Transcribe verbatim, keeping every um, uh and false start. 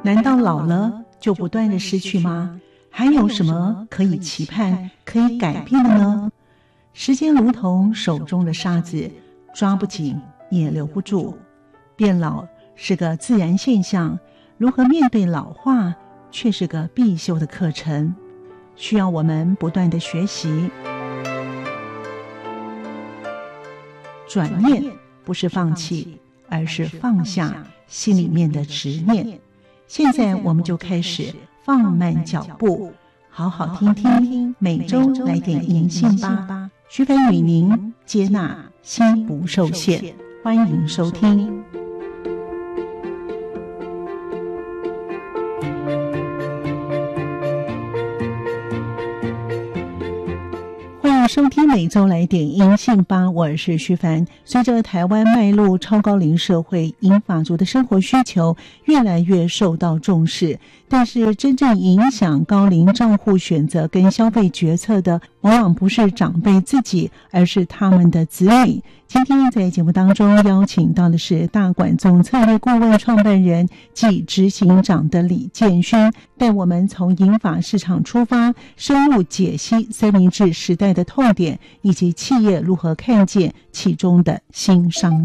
难道老了就不断的失去吗？还有什么可以期盼、可以改变的呢？时间如同手中的沙子，抓不紧也留不住。变老是个自然现象，如何面对老化却是个必修的课程，需要我们不断的学习。转念不是放弃，而是放下心里面的执念。现在我们就开始放慢脚步，好好听听每周来点银杏吧。徐凡与您接纳心不受限，欢迎收听。收听每周来点银杏吧，我是徐凡。随着台湾迈入超高龄社会，银发族的生活需求越来越受到重视，但是真正影响高龄账户选择跟消费决策的，往往不是长辈自己，而是他们的子女。今天在节目当中邀请到的是大管总策略顾问创办人暨执行长的李建勋，带我们从银发市场出发，深入解析三明治时代的痛点，以及企业如何看见其中的新商